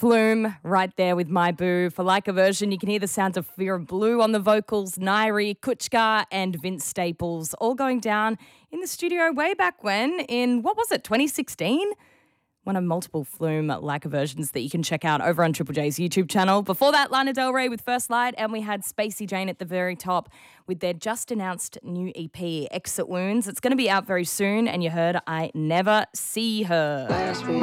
Flume right there with My Boo. For Like a Version, you can hear the sounds of Fear of Blue on the vocals, Nairi, Kuchka and Vince Staples all going down in the studio way back when in, 2016? One of multiple Flume Like a Versions that you can check out over on Triple J's YouTube channel. Before that, Lana Del Rey with First Light, and we had Spacey Jane at the very top with their just announced new EP, Exit Wounds. It's going to be out very soon, and you heard I Never See Her.